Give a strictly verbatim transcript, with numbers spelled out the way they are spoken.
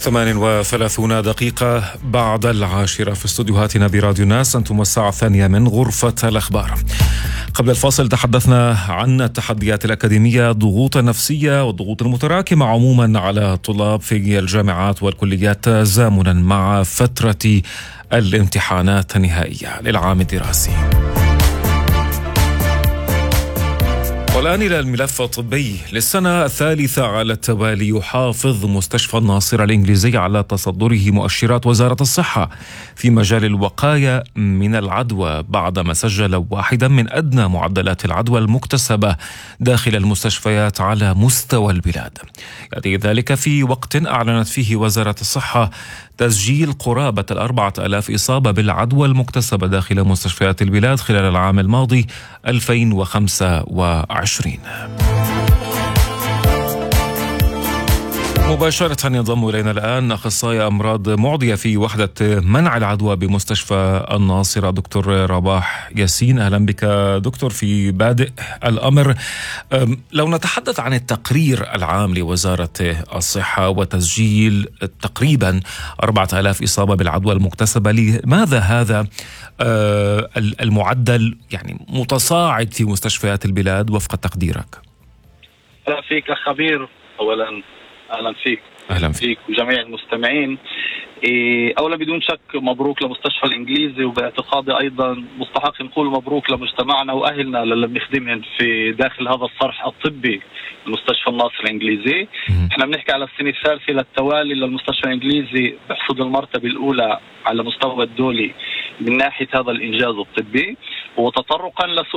ثمان وثلاثون دقيقة بعد العاشرة في استوديوهاتنا براديو الناس. أنتم الساعة الثانية من غرفة الأخبار. قبل الفاصل تحدثنا عن التحديات الأكاديمية، الضغوط النفسية والضغوط المتراكمة عموما على الطلاب في الجامعات والكليات تزامنا مع فترة الامتحانات النهائية للعام الدراسي. والآن إلى الملف الطبي. للسنة الثالثة على التوالي يحافظ مستشفى الناصرة الإنجليزي على تصدره مؤشرات وزارة الصحة في مجال الوقاية من العدوى بعدما سجل واحدا من أدنى معدلات العدوى المكتسبة داخل المستشفيات على مستوى البلاد. يأتي ذلك في وقت أعلنت فيه وزارة الصحة تسجيل قرابة الأربعة آلاف إصابة بالعدوى المكتسبة داخل مستشفيات البلاد خلال العام الماضي ألفين وخمسة وعشرين. مباشرة ينضم إلينا الآن أخصائي أمراض معدية في وحدة منع العدوى بمستشفى الناصرة دكتور رباح ياسين. أهلا بك دكتور في بادئ الأمر. لو نتحدث عن التقرير العام لوزارة الصحة وتسجيل تقريبا أربعة آلاف إصابة بالعدوى المكتسبة، لماذا هذا المعدل يعني متصاعد في مستشفيات البلاد وفق تقديرك؟ أهلا فيك أخ خبير. أولا أهلا فيك أهلا فيك وجميع المستمعين. أولا بدون شك مبروك لمستشفى الإنجليزي، وباعتقادي أيضا مستحق نقول مبروك لمجتمعنا وأهلنا للي بنخدمهم في داخل هذا الصرح الطبي المستشفى الناصر الإنجليزي. احنا بنحكي على السنة الثالثة للتوالي للمستشفى الإنجليزي بحصد المرتبة الأولى على مستوى الدولي من ناحية هذا الإنجاز الطبي. وتطرقا